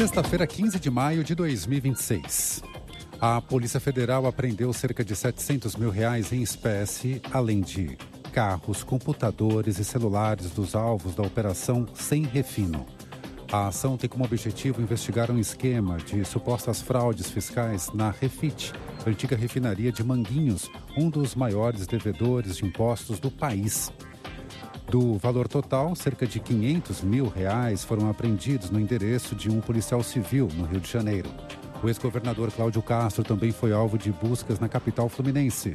Sexta-feira, 15 de maio de 2026. A Polícia Federal apreendeu cerca de R$700 mil em espécie, além de carros, computadores e celulares dos alvos da Operação Sem Refino. A ação tem como objetivo investigar um esquema de supostas fraudes fiscais na Refit, antiga refinaria de Manguinhos, um dos maiores devedores de impostos do país. Do valor total, cerca de R$500 mil foram apreendidos no endereço de um policial civil no Rio de Janeiro. O ex-governador Cláudio Castro também foi alvo de buscas na capital fluminense.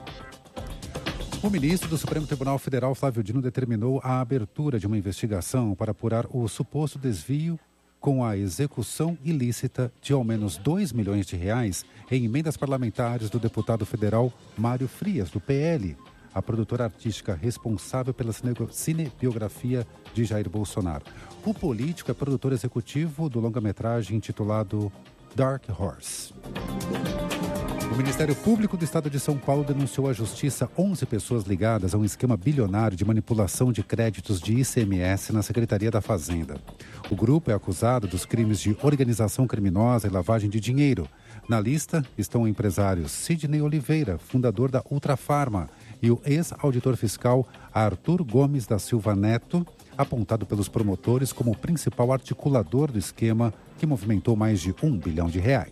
O ministro do Supremo Tribunal Federal, Flávio Dino, determinou a abertura de uma investigação para apurar o suposto desvio com a execução ilícita de ao menos R$2 milhões em emendas parlamentares do deputado federal Mário Frias, do PL, a produtora artística responsável pela cinebiografia de Jair Bolsonaro. O político é produtor executivo do longa-metragem intitulado Dark Horse. O Ministério Público do Estado de São Paulo denunciou à Justiça 11 pessoas ligadas a um esquema bilionário de manipulação de créditos de ICMS na Secretaria da Fazenda. O grupo é acusado dos crimes de organização criminosa e lavagem de dinheiro. Na lista estão o empresário Sidney Oliveira, fundador da Ultrafarma, e o ex-auditor fiscal Arthur Gomes da Silva Neto, apontado pelos promotores como o principal articulador do esquema que movimentou mais de R$1 bilhão.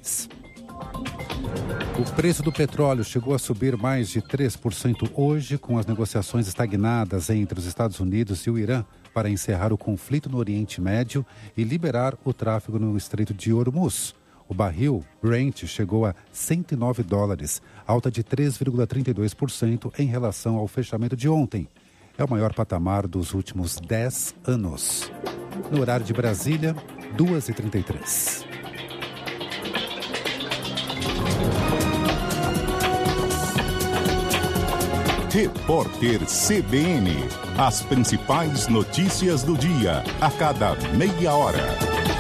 O preço do petróleo chegou a subir mais de 3% hoje, com as negociações estagnadas entre os Estados Unidos e o Irã para encerrar o conflito no Oriente Médio e liberar o tráfego no Estreito de Hormuz. O barril Brent chegou a $109, alta de 3,32% em relação ao fechamento de ontem. É o maior patamar dos últimos 10 anos. No horário de Brasília, 2h33. Repórter CBN. As principais notícias do dia, a cada meia hora.